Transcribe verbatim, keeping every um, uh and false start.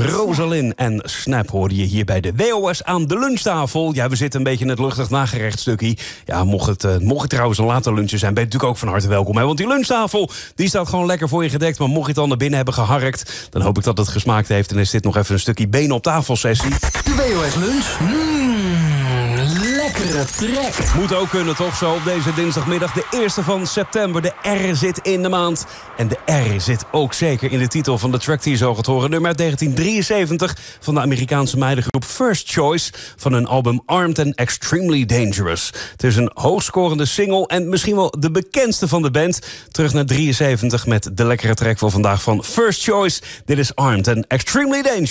Rosalind en Snap hoorde je hier bij de W O S aan de lunchtafel. Ja, we zitten een beetje in het luchtig nagerechtstukje. Ja, mocht het, uh, mocht het trouwens een later lunchje zijn, ben je natuurlijk ook van harte welkom. Hè? Want die lunchtafel, die staat gewoon lekker voor je gedekt. Maar mocht je het al naar binnen hebben geharkt, dan hoop ik dat het gesmaakt heeft. En is dit nog even een stukje benen op tafel sessie. De W O S lunch. Mmm, lekkere trek. Moet ook kunnen, toch zo? Op deze dinsdagmiddag, de eerste van september. De R zit in de maand. En de R zit ook zeker in de titel van de track die je zo gaat horen. Nummer uit negentien drieënzeventig van de Amerikaanse meidengroep First Choice, van hun album Armed and Extremely Dangerous. Het is een hoogscorende single en misschien wel de bekendste van de band. Terug naar drieënzeventig met de lekkere track voor vandaag van First Choice. Dit is Armed and Extremely Dangerous.